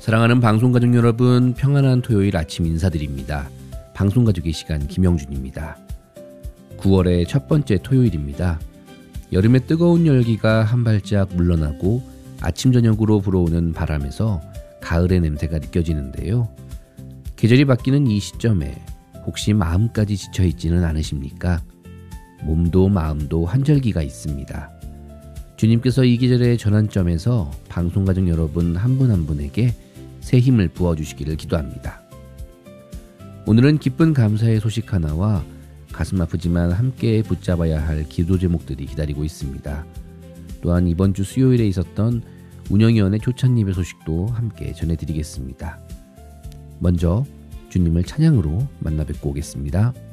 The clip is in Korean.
사랑하는 방송가족 여러분, 평안한 토요일 아침 인사드립니다. 방송가족의 시간 김영준입니다. 9월의 첫 번째 토요일입니다. 여름의 뜨거운 열기가 한 발짝 물러나고 아침 저녁으로 불어오는 바람에서 가을의 냄새가 느껴지는데요. 계절이 바뀌는 이 시점에 혹시 마음까지 지쳐있지는 않으십니까? 몸도 마음도 한절기가 있습니다. 주님께서 이 계절의 전환점에서 방송가족 여러분 한 분 한 분에게 새 힘을 부어주시기를 기도합니다. 오늘은 기쁜 감사의 소식 하나와 가슴 아프지만 함께 붙잡아야 할 기도 제목들이 기다리고 있습니다. 또한 이번 주 수요일에 있었던 운영위원회 초찬예배 소식도 함께 전해드리겠습니다. 먼저 주님을 찬양으로 만나 뵙고 오겠습니다.